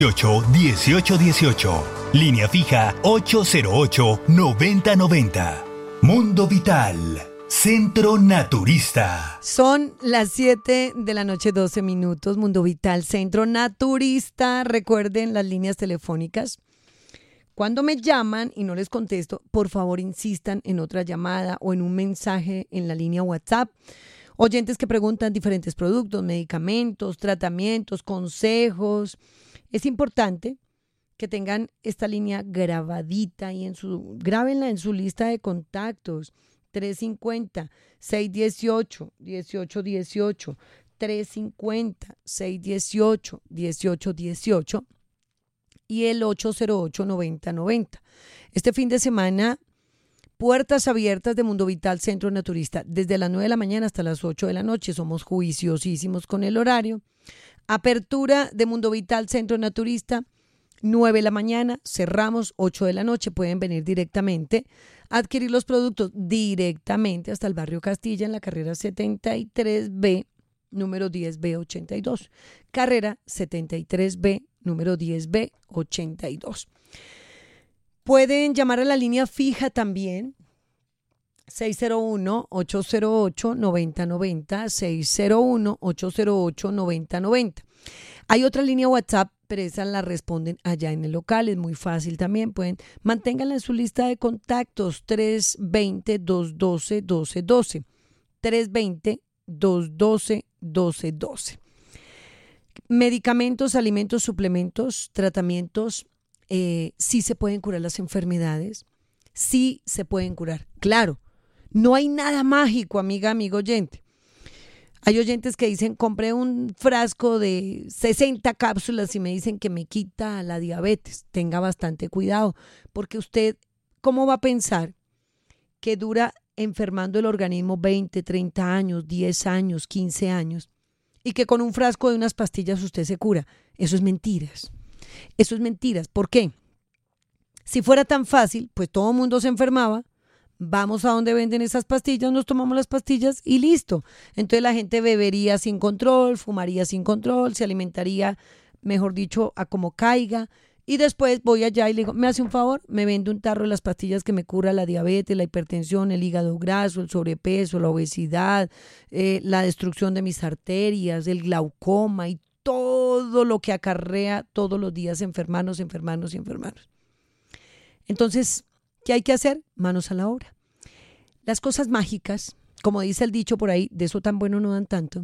1818. Línea fija 808-9090. Mundo Vital. Centro Naturista. Son las 7 de la noche, 12 minutos. Mundo Vital, Centro Naturista. Recuerden las líneas telefónicas. Cuando me llaman y no les contesto, por favor insistan en otra llamada o en un mensaje en la línea WhatsApp. Oyentes que preguntan diferentes productos, medicamentos, tratamientos, consejos. Es importante que tengan esta línea grabadita y grábenla en su lista de contactos. 350-618-1818, 350-618-1818 y el 808-9090. Este fin de semana, puertas abiertas de Mundo Vital Centro Naturista, desde las 9 de la mañana hasta las 8 de la noche. Somos juiciosísimos con el horario. Apertura de Mundo Vital Centro Naturista, 9 de la mañana, cerramos 8 de la noche. Pueden venir directamente a adquirir los productos directamente hasta el barrio Castilla en la carrera 73B, número 10B82. Carrera 73B, número 10B82. Pueden llamar a la línea fija también, 601-808-9090, 601-808-9090. Hay otra línea WhatsApp, pero esa la responden allá en el local, es muy fácil también. Manténganla en su lista de contactos, 320-212-1212, 320-212-1212. Medicamentos, alimentos, suplementos, tratamientos, sí se pueden curar las enfermedades, sí se pueden curar, claro. No hay nada mágico, amiga, amigo oyente. Hay oyentes que dicen, compré un frasco de 60 cápsulas y me dicen que me quita la diabetes. Tenga bastante cuidado, porque usted, ¿cómo va a pensar que dura enfermando el organismo 20, 30 años, 10 años, 15 años y que con un frasco de unas pastillas usted se cura? Eso es mentiras. Eso es mentiras. ¿Por qué? Si fuera tan fácil, pues todo el mundo se enfermaba. Vamos a donde venden esas pastillas, nos tomamos las pastillas y listo. Entonces la gente bebería sin control, fumaría sin control, se alimentaría, mejor dicho, a como caiga. Y después voy allá y le digo, ¿me hace un favor? Me vende un tarro de las pastillas que me cura la diabetes, la hipertensión, el hígado graso, el sobrepeso, la obesidad, la destrucción de mis arterias, el glaucoma y todo lo que acarrea todos los días enfermarnos. Entonces, ¿qué hay que hacer? Manos a la obra. Las cosas mágicas, como dice el dicho por ahí, de eso tan bueno no dan tanto.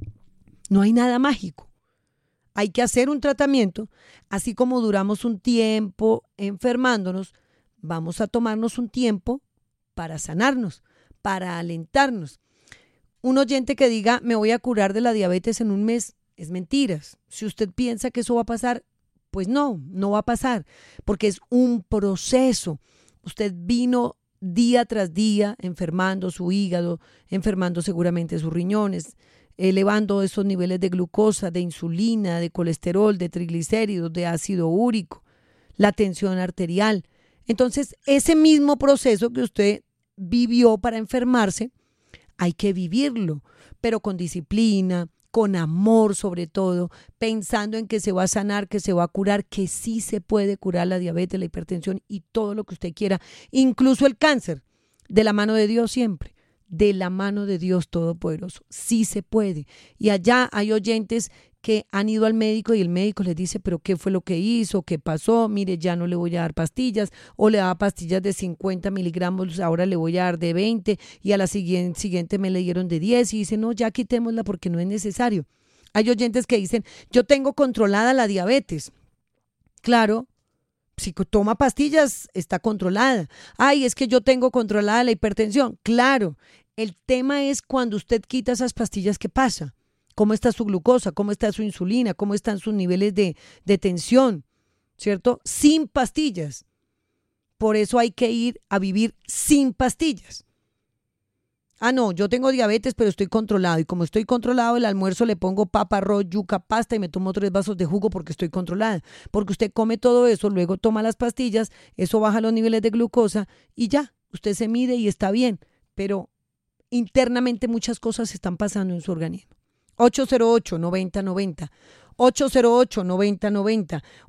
No hay nada mágico. Hay que hacer un tratamiento, así como duramos un tiempo enfermándonos, vamos a tomarnos un tiempo para sanarnos, para alentarnos. Un oyente que diga, me voy a curar de la diabetes en un mes, es mentiras. Si usted piensa que eso va a pasar, pues no va a pasar, porque es un proceso. Usted vino día tras día enfermando su hígado, enfermando seguramente sus riñones, elevando esos niveles de glucosa, de insulina, de colesterol, de triglicéridos, de ácido úrico, la tensión arterial. Entonces, ese mismo proceso que usted vivió para enfermarse, hay que vivirlo, pero con disciplina, con amor sobre todo, pensando en que se va a sanar, que se va a curar, que sí se puede curar la diabetes, la hipertensión y todo lo que usted quiera, incluso el cáncer, de la mano de Dios siempre, de la mano de Dios Todopoderoso, sí se puede. Y allá hay oyentes que han ido al médico y el médico les dice, pero ¿qué fue lo que hizo? ¿Qué pasó? Mire, ya no le voy a dar pastillas, o le daba pastillas de 50 miligramos, ahora le voy a dar de 20 y a la siguiente me le dieron de 10 y dice, no, ya quitémosla porque no es necesario. Hay oyentes que dicen, yo tengo controlada la diabetes. Claro, si toma pastillas está controlada. Ay, es que yo tengo controlada la hipertensión. Claro, el tema es cuando usted quita esas pastillas, ¿qué pasa? ¿Cómo está su glucosa? ¿Cómo está su insulina? ¿Cómo están sus niveles de tensión? ¿Cierto? Sin pastillas. Por eso hay que ir a vivir sin pastillas. Ah, no, yo tengo diabetes, pero estoy controlado. Y como estoy controlado, el almuerzo le pongo papa, arroz, yuca, pasta y me tomo 3 vasos de jugo porque estoy controlada. Porque usted come todo eso, luego toma las pastillas, eso baja los niveles de glucosa y ya, usted se mide y está bien. Pero internamente muchas cosas están pasando en su organismo. 808-9090, 808-9090.